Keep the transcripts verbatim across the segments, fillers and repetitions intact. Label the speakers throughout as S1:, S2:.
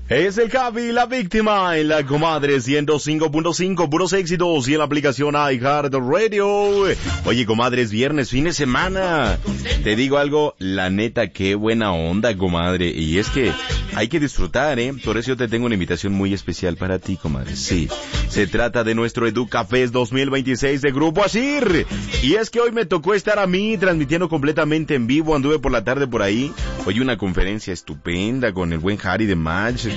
S1: Es el Capi, la víctima, en la comadre ciento cinco punto cinco, puros éxitos, y en la aplicación iHeartRadio. Oye, comadre, es viernes, fin de semana. Te digo algo, la neta, qué buena onda, comadre. Y es que hay que disfrutar, ¿eh? Por eso yo te tengo una invitación muy especial para ti, comadre. Sí, se trata de nuestro EducaFest dos mil veintiséis de Grupo Asir. Y es que hoy me tocó estar a mí transmitiendo completamente en vivo, anduve por la tarde por ahí. Oye, una conferencia estupenda con el buen Harry de Match.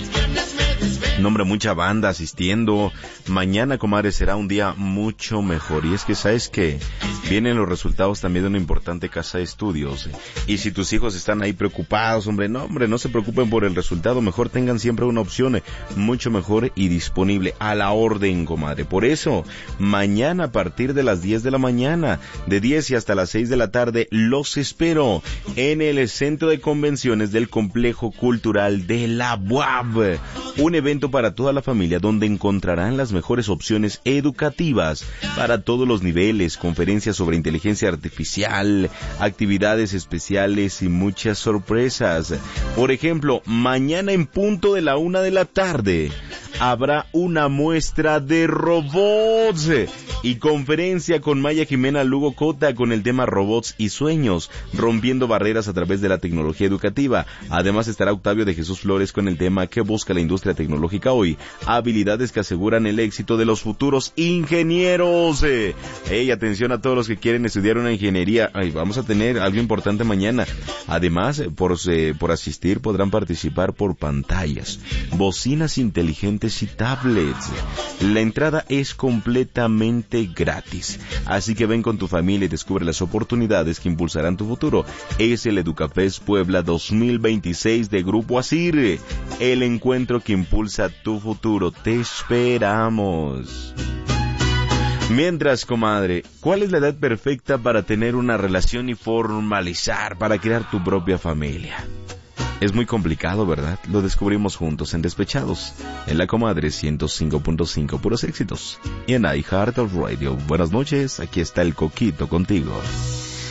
S1: Nombre, mucha banda asistiendo. Mañana, comadre, será un día mucho mejor. Y es que, ¿sabes qué? Vienen los resultados también de una importante casa de estudios. Y si tus hijos están ahí preocupados, hombre, no, hombre, no se preocupen por el resultado. Mejor tengan siempre una opción mucho mejor y disponible a la orden, comadre. Por eso, mañana a partir de las diez de la mañana, de diez y hasta las seis de la tarde, los espero en el Centro de Convenciones del Complejo Cultural de la U A B. Un evento para toda la familia donde encontrarán las mejores opciones educativas para todos los niveles, conferencias sobre inteligencia artificial, actividades especiales y muchas sorpresas. Por ejemplo, mañana en punto de la una de la tarde habrá una muestra de robots y conferencia con Maya Jimena Lugo Cota con el tema Robots y Sueños, rompiendo barreras a través de la tecnología educativa. Además estará Octavio de Jesús Flores con el tema ¿Qué busca la industria tecnológica hoy? Habilidades que aseguran el éxito de los futuros ingenieros. Hey, atención a todos los que quieren estudiar una ingeniería. Ay, vamos a tener algo importante mañana. Además, por, eh, por asistir podrán participar por pantallas, bocinas inteligentes y tablets. La entrada es completamente gratis, así que ven con tu familia y descubre las oportunidades que impulsarán tu futuro. Es el EducaFest Puebla dos mil veintiséis de Grupo Asir, el encuentro que impulsa tu futuro. Te esperamos. Mientras, comadre, ¿cuál es la edad perfecta para tener una relación y formalizar, para crear tu propia familia? Es muy complicado, ¿verdad? Lo descubrimos juntos en Despechados, en la comadre ciento cinco punto cinco, puros éxitos, y en iHeartRadio. Buenas noches, aquí está el Coquito contigo.